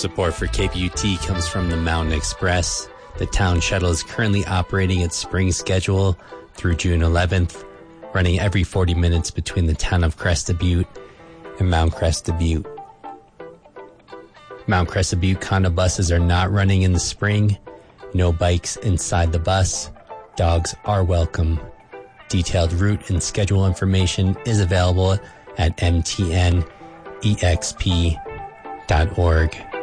Support for KPUT comes from the Mountain Express. The town shuttle is currently operating its spring schedule through June 11th, running every 40 minutes between the town of Crested Butte and Mount Crested Butte. Mount Crested Butte condo buses are not running in the spring. No bikes inside the bus. Dogs are welcome. Detailed route and schedule information is available at mtnexp.org.